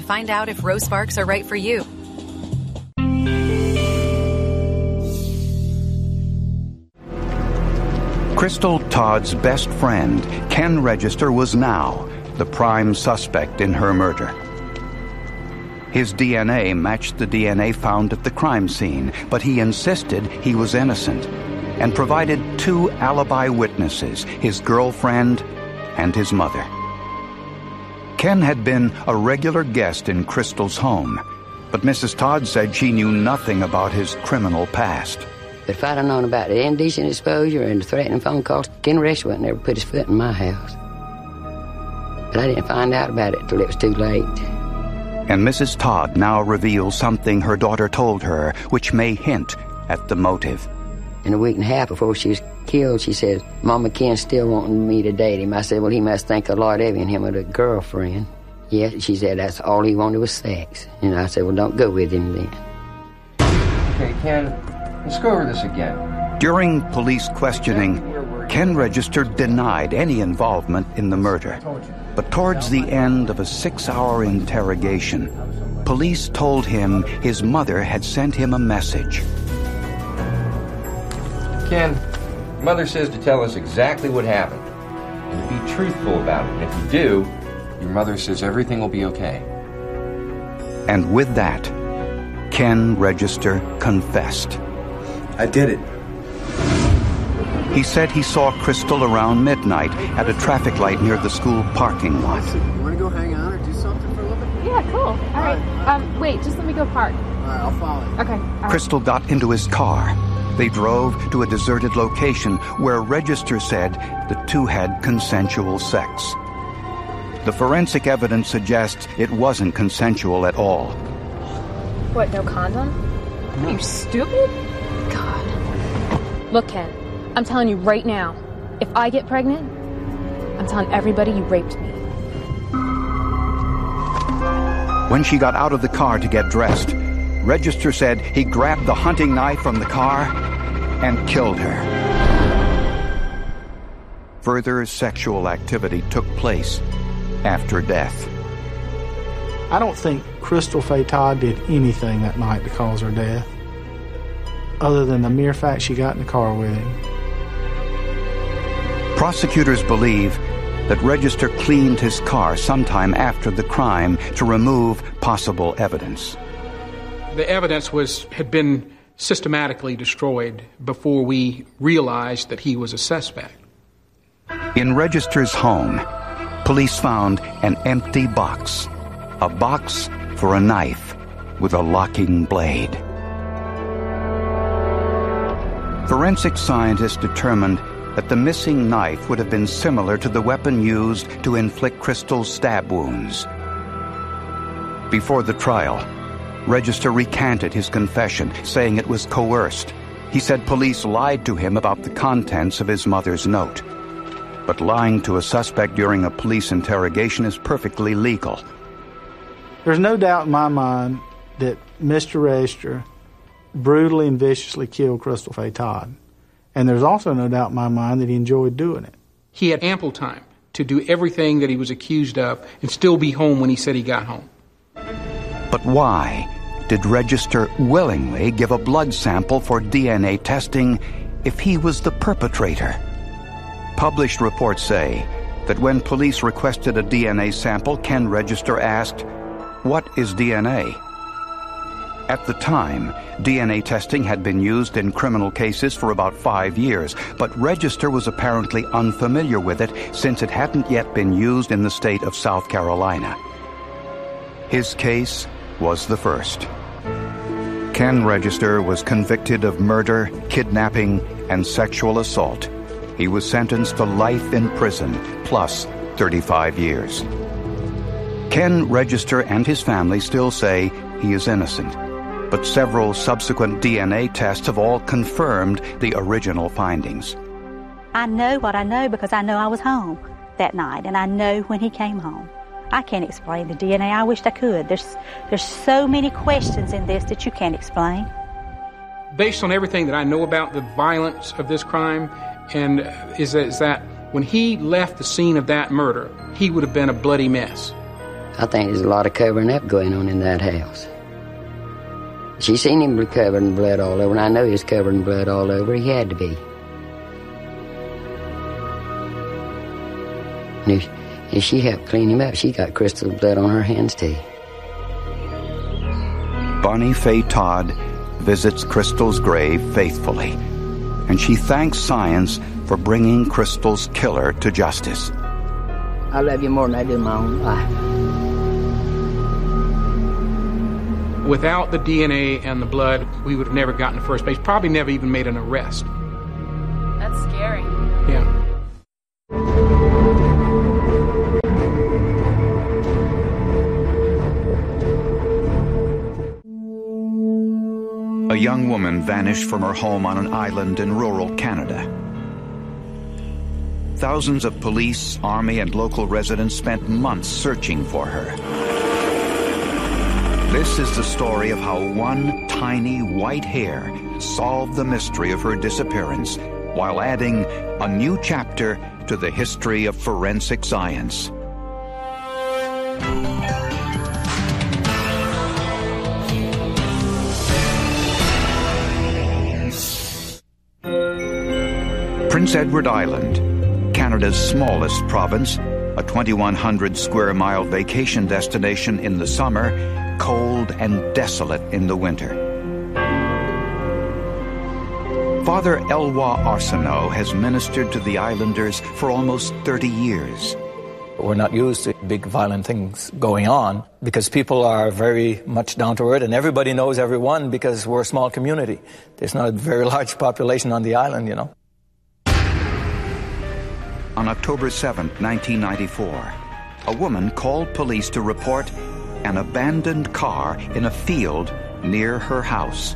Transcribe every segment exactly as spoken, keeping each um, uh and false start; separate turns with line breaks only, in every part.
Find out if Rose Sparks are right for you.
Crystal Todd's best friend, Ken Register, was now the prime suspect in her murder. His D N A matched the D N A found at the crime scene, but he insisted he was innocent and provided two alibi witnesses, his girlfriend and his mother. Ken had been a regular guest in Crystal's home, but Missus Todd said she knew nothing about his criminal past.
But if I'd have known about the indecent exposure and the threatening phone calls, Ken Register wouldn't never put his foot in my house. But I didn't find out about it till it was too late.
And Missus Todd now reveals something her daughter told her, which may hint at the motive.
In a week and a half before she was killed, she said, Mama, Ken's still wanting me to date him. I said, well, he must think a lot of him and him with a girlfriend. Yeah, she said that's all he wanted was sex. And I said, well, don't go with him then.
Okay, Ken, let's go over this again.
During police questioning, Ken Register denied any involvement in the murder. But towards the end of a six-hour interrogation, police told him his mother had sent him a message.
Ken, Mother says to tell us exactly what happened and to be truthful about it. And if you do, your mother says everything will be okay.
And with that, Ken Register confessed.
I did it.
He said he saw Crystal around midnight at a traffic light near the school parking lot.
You want to go hang out or do something for a little bit?
Yeah, cool. All right. Um, wait, just let me go park.
All right, I'll follow you.
Okay. All right.
Crystal got into his car. They drove to a deserted location where Register said the two had consensual sex. The forensic evidence suggests it wasn't consensual at all.
What, no condom? No. Are you stupid? God. Look, Ken, I'm telling you right now, if I get pregnant, I'm telling everybody you raped me.
When she got out of the car to get dressed, Register said he grabbed the hunting knife from the car and killed her. Further sexual activity took place after death.
I don't think Crystal Faye Todd did anything that night to cause her death, other than the mere fact she got in the car with him.
Prosecutors believe that Register cleaned his car sometime after the crime to remove possible evidence.
The evidence was had been systematically destroyed before we realized that he was a suspect.
In Register's home, police found an empty box, a box for a knife with a locking blade. Forensic scientists determined that the missing knife would have been similar to the weapon used to inflict Crystal's stab wounds. Before the trial, Register recanted his confession, saying it was coerced. He said police lied to him about the contents of his mother's note. But lying to a suspect during a police interrogation is perfectly legal.
There's no doubt in my mind that Mister Register brutally and viciously killed Crystal Faye Todd. And there's also no doubt in my mind that he enjoyed doing it.
He had ample time to do everything that he was accused of and still be home when he said he got home.
But why did Register willingly give a blood sample for D N A testing if he was the perpetrator? Published reports say that when police requested a D N A sample, Ken Register asked, "What is D N A?" At the time, D N A testing had been used in criminal cases for about five years, but Register was apparently unfamiliar with it since it hadn't yet been used in the state of South Carolina. His case was the first. Ken Register was convicted of murder, kidnapping, and sexual assault. He was sentenced to life in prison, plus thirty-five years. Ken Register and his family still say he is innocent, but several subsequent D N A tests have all confirmed the original findings.
I know what I know because I know I was home that night, and I know when he came home. I can't explain the D N A. I wished I could. There's, there's so many questions in this that you can't explain.
Based on everything that I know about the violence of this crime, and is that, is that when he left the scene of that murder, he would have been a bloody mess.
I think there's a lot of covering up going on in that house. She seen him covered in blood all over, and I know he was covered in blood all over. He had to be. And if, if she helped clean him up, she got Crystal's blood on her hands, too.
Bonnie Faye Todd visits Crystal's grave faithfully, and she thanks science for bringing Crystal's killer to justice.
I love you more than I do my own life.
Without the D N A and the blood, we would have never gotten to first base, probably never even made an arrest.
That's scary.
Yeah.
A young woman vanished from her home on an island in rural Canada. Thousands of police, army, and local residents spent months searching for her. This is the story of how one tiny white hair solved the mystery of her disappearance while adding a new chapter to the history of forensic science. Prince Edward Island, Canada's smallest province, a twenty-one hundred square mile vacation destination in the summer, cold and desolate in the winter. Father Eloi Arsenault has ministered to the islanders for almost thirty years.
We're not used to big violent things going on because people are very much down to earth and everybody knows everyone because we're a small community. There's not a very large population on the island, you know.
On October seventh, nineteen ninety-four, a woman called police to report an abandoned car in a field near her house.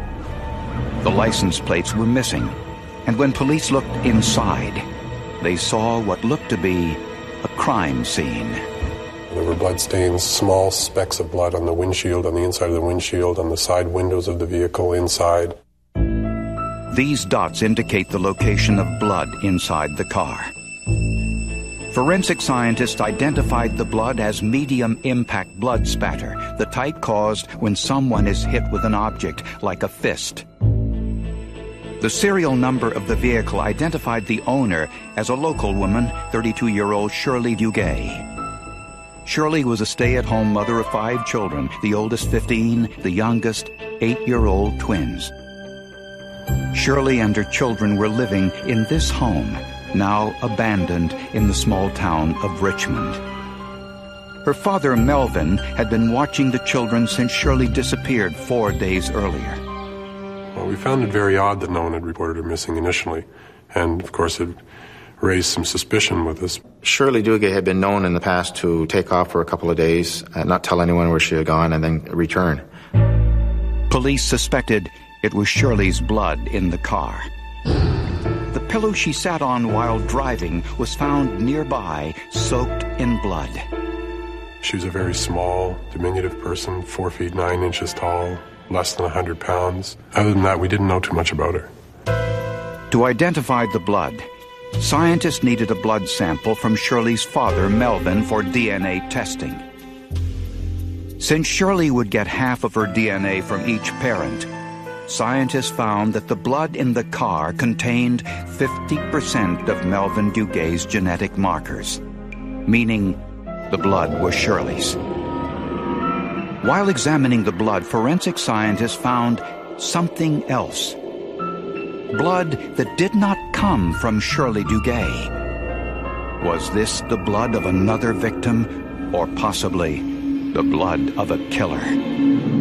The license plates were missing, and when police looked inside, they saw what looked to be a crime scene.
There were bloodstains, small specks of blood on the windshield, on the inside of the windshield, on the side windows of the vehicle inside.
These dots indicate the location of blood inside the car. Forensic scientists identified the blood as medium-impact blood spatter, the type caused when someone is hit with an object, like a fist. The serial number of the vehicle identified the owner as a local woman, thirty-two-year-old Shirley Duguay. Shirley was a stay-at-home mother of five children, the oldest fifteen, the youngest eight-year-old twins. Shirley and her children were living in this home, now abandoned in the small town of Richmond. Her father, Melvin, had been watching the children since Shirley disappeared four days earlier.
Well, we found it very odd that no one had reported her missing initially, and of course it raised some suspicion with us.
Shirley Duguay had been known in the past to take off for a couple of days, uh, not tell anyone where she had gone, and then return.
Police suspected it was Shirley's blood in the car. The pillow she sat on while driving was found nearby, soaked in blood.
She was a very small, diminutive person, four feet nine inches tall, less than a hundred pounds. Other than that, we didn't know too much about her.
To identify the blood, scientists needed a blood sample from Shirley's father, Melvin, for D N A testing. Since Shirley would get half of her D N A from each parent, scientists found that the blood in the car contained fifty percent of Melvin Duguay's genetic markers, meaning the blood was Shirley's. While examining the blood, forensic scientists found something else. Blood that did not come from Shirley Duguay. Was this the blood of another victim, or possibly the blood of a killer?